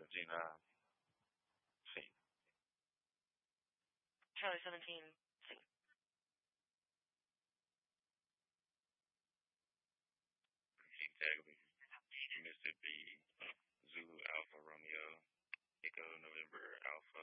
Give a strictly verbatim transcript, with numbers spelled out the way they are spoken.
Gina, sim. Charlie seventeen, sim. Exactly. Mississippi, Zulu Alpha Romeo, Echo November Alpha